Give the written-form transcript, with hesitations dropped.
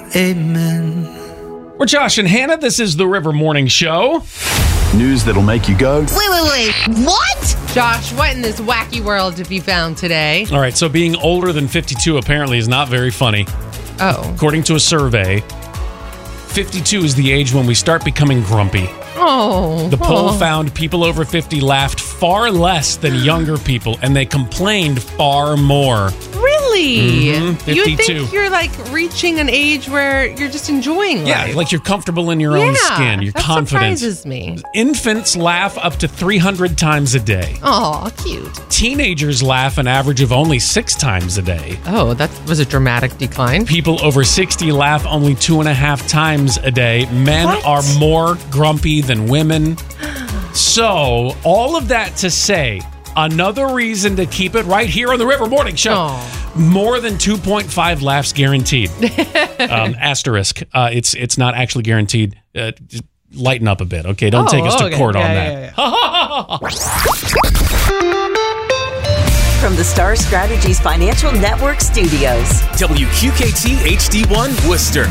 amen. We're Josh and Hannah. This is the River Morning Show. News that'll make you go, Wait. What? Josh, what in this wacky world have you found today? All right, so being older than 52 apparently is not very funny. Oh. According to a survey, 52 is the age when we start becoming grumpy. Oh. The poll found people over 50 laughed far less than younger people, and they complained far more. Really? 52. You think you're like reaching an age where you're just enjoying life. Yeah, like you're comfortable in your own skin. You're that confident. Surprises me. Infants laugh up to 300 times a day. Oh, cute. Teenagers laugh an average of only 6 times a day. Oh, that was a dramatic decline. People over 60 laugh only 2.5 times a day. Men are more grumpy than women. So, all of that to say, another reason to keep it right here on the River Morning Show. Oh. More than 2.5 laughs guaranteed. Asterisk. It's not actually guaranteed. Just lighten up a bit, okay? Don't take us to court on that. From the Star Strategies Financial Network Studios. WQKT HD1 Worcester.